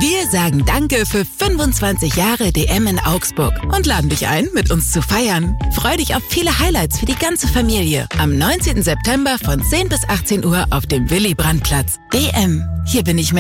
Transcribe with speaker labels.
Speaker 1: Wir sagen Danke für 25 Jahre DM in Augsburg und laden dich ein, mit uns zu feiern. Freu dich auf viele Highlights für die ganze Familie. Am 19. September von 10 bis 18 Uhr auf dem Willy-Brandt-Platz. DM, hier bin ich